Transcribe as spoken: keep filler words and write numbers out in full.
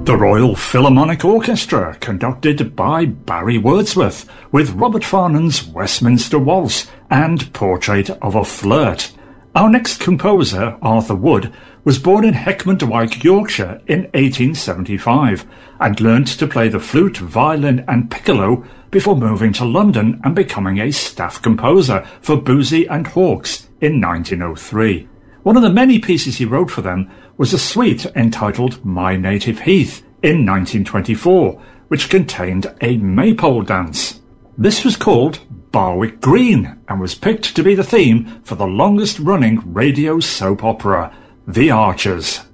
The Royal Philharmonic Orchestra, conducted by Barry Wordsworth, with Robert Farnon's Westminster Waltz and Portrait of a Flirt. Our next composer, Arthur Wood, was born in Heckmondwike, Yorkshire in eighteen seventy-five and learnt to play the flute, violin and piccolo before moving to London and becoming a staff composer for Boosey and Hawkes in nineteen oh three. One of the many pieces he wrote for them was a suite entitled My Native Heath in nineteen twenty-four, which contained a maypole dance. This was called Barwick Green and was picked to be the theme for the longest-running radio soap opera, The Archers.